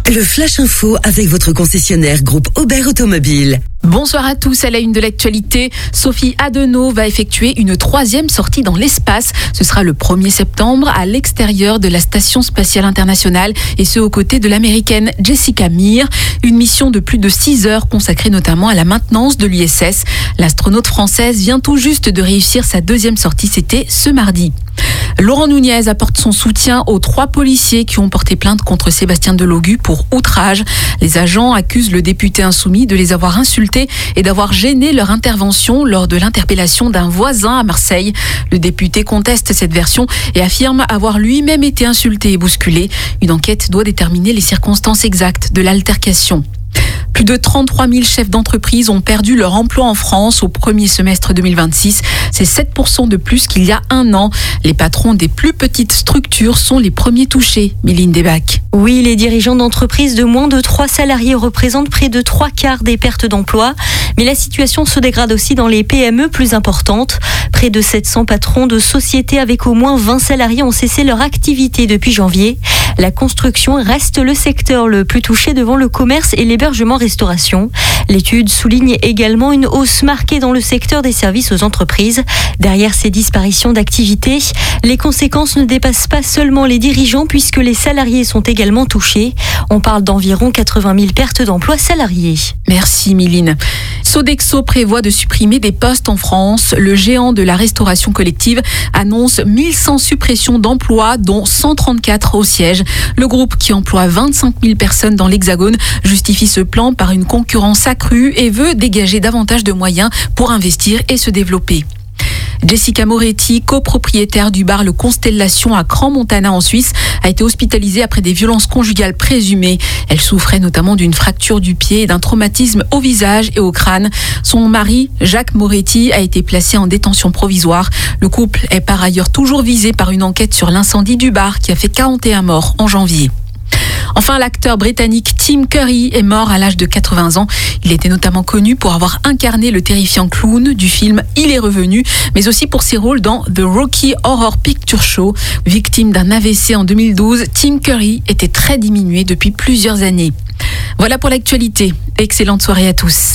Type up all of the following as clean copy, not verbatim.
Le Flash Info avec votre concessionnaire groupe Aubert Automobile. Bonsoir à tous, à la une de l'actualité. Sophie Adenau va effectuer une 3e sortie dans l'espace. Ce sera le 1er septembre à l'extérieur de la Station Spatiale Internationale et ce aux côtés de l'américaine Jessica Meir. Une mission de plus de 6 heures consacrée notamment à la maintenance de l'ISS. L'astronaute française vient tout juste de réussir sa 2e sortie, c'était ce mardi. Laurent Nunez apporte son soutien aux 3 policiers qui ont porté plainte contre Sébastien Delogu pour outrage. Les agents accusent le député insoumis de les avoir insultés et d'avoir gêné leur intervention lors de l'interpellation d'un voisin à Marseille. Le député conteste cette version et affirme avoir lui-même été insulté et bousculé. Une enquête doit déterminer les circonstances exactes de l'altercation. Plus de 33 000 chefs d'entreprise ont perdu leur emploi en France au premier semestre 2026. C'est 7% de plus qu'il y a un an. Les patrons des plus petites structures sont les premiers touchés. Méline Desbacs. Oui, les dirigeants d'entreprises de moins de 3 salariés représentent près de 3/4 des pertes d'emploi. Mais la situation se dégrade aussi dans les PME plus importantes. Près de 700 patrons de sociétés avec au moins 20 salariés ont cessé leur activité depuis janvier. La construction reste le secteur le plus touché devant le commerce et l'hébergement-restauration. L'étude souligne également une hausse marquée dans le secteur des services aux entreprises. Derrière ces disparitions d'activité, les conséquences ne dépassent pas seulement les dirigeants puisque les salariés sont également touchés. On parle d'environ 80 000 pertes d'emplois salariés. Merci Méline. Sodexo prévoit de supprimer des postes en France. Le géant de la restauration collective annonce 1100 suppressions d'emplois, dont 134 au siège. Le groupe, qui emploie 25 000 personnes dans l'Hexagone, justifie ce plan par une concurrence accrue et veut dégager davantage de moyens pour investir et se développer. Jessica Moretti, copropriétaire du bar Le Constellation à Crans-Montana en Suisse, a été hospitalisée après des violences conjugales présumées. Elle souffrait notamment d'une fracture du pied et d'un traumatisme au visage et au crâne. Son mari, Jacques Moretti, a été placé en détention provisoire. Le couple est par ailleurs toujours visé par une enquête sur l'incendie du bar qui a fait 41 morts en janvier. Enfin, l'acteur britannique Tim Curry est mort à l'âge de 80 ans. Il était notamment connu pour avoir incarné le terrifiant clown du film Il est revenu, mais aussi pour ses rôles dans The Rocky Horror Picture Show. Victime d'un AVC en 2012, Tim Curry était très diminué depuis plusieurs années. Voilà pour l'actualité. Excellente soirée à tous.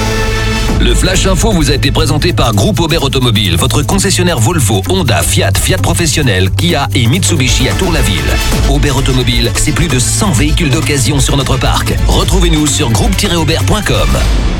Le Flash Info vous a été présenté par Groupe Aubert Automobile, votre concessionnaire Volvo, Honda, Fiat, Fiat Professionnel, Kia et Mitsubishi à Tour-la-Ville. Aubert Automobile, c'est plus de 100 véhicules d'occasion sur notre parc. Retrouvez-nous sur groupe-aubert.com.